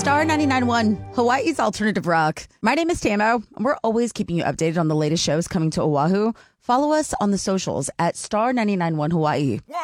Star 99.1, Hawaii's alternative rock. My name is Tamo, and we're always keeping you updated on the latest shows coming to Oahu. Follow us on the socials at Star 99.1 Hawaii.